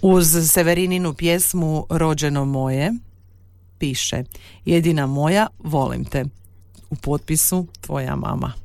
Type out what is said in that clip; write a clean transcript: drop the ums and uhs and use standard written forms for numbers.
Uz Severininu pjesmu Rođeno moje piše: jedina moja, volim te. U potpisu tvoja mama.